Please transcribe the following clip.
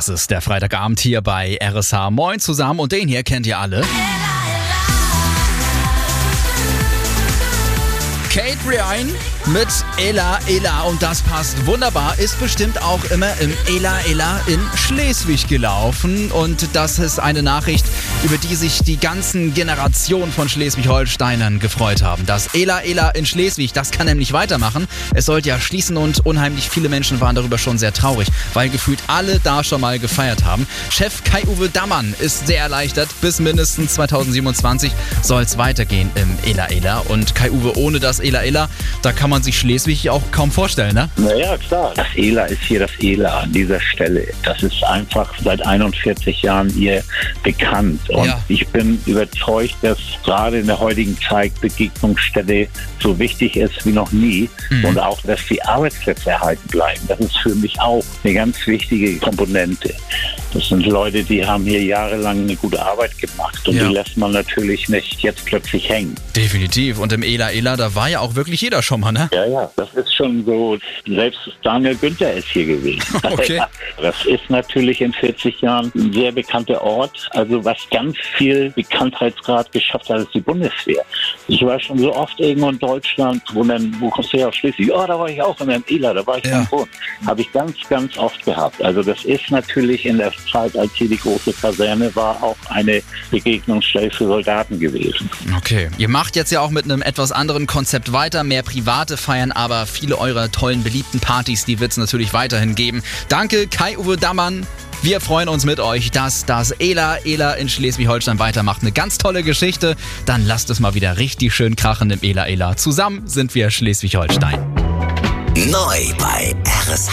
Das ist der Freitagabend hier bei RSH. Moin zusammen und den hier kennt ihr alle. Kate Ryan mit Ela Ela und das passt wunderbar, ist bestimmt auch immer im Ela Ela in Schleswig gelaufen und das ist eine Nachricht, über die sich die ganzen Generationen von Schleswig-Holsteinern gefreut haben. Das Ela Ela in Schleswig, das kann nämlich weitermachen. Es sollte ja schließen und unheimlich viele Menschen waren darüber schon sehr traurig, weil gefühlt alle da schon mal gefeiert haben. Chef Kai-Uwe Dammann ist sehr erleichtert, bis mindestens 2027 soll es weitergehen im Ela Ela und Kai-Uwe, ohne das Ela Ela, da kann man sich Schleswig auch kaum vorstellen, ne? Naja, klar. Das Ela ist hier das Ela an dieser Stelle. Das ist einfach seit 41 Jahren hier bekannt. Und ich bin überzeugt, dass gerade in der heutigen Zeit Begegnungsstätte so wichtig ist wie noch nie. Und auch, dass die Arbeitsplätze erhalten bleiben. Das ist für mich auch eine ganz wichtige Komponente. Das sind Leute, die haben hier jahrelang eine gute Arbeit gemacht. Und die lässt man natürlich nicht jetzt plötzlich hängen. Definitiv. Und im Ela Ela, da war ja auch wirklich jeder schon mal, ne? Ja, das ist schon so. Selbst Daniel Günther ist hier gewesen. Okay. Das ist natürlich in 40 Jahren ein sehr bekannter Ort. Also was ganz viel Bekanntheitsgrad geschafft hat, ist die Bundeswehr. Ich war schon so oft irgendwo in Deutschland, wo kommst du her aus Schleswig? Ja, da war ich auch in einem Ela, da war ich im Bund. Habe ich ganz, ganz oft gehabt. Also das ist natürlich in der Zeit, als hier die große Kaserne war, auch eine Begegnungsstelle für Soldaten gewesen. Okay. Ihr macht jetzt ja auch mit einem etwas anderen Konzept weiter, mehr private Feiern, aber viele eurer tollen, beliebten Partys, die wird es natürlich weiterhin geben. Danke, Kai-Uwe Dammann. Wir freuen uns mit euch, dass das Ela Ela in Schleswig-Holstein weitermacht. Eine ganz tolle Geschichte. Dann lasst es mal wieder richtig schön krachen im Ela Ela. Zusammen sind wir Schleswig-Holstein. Neu bei RSH.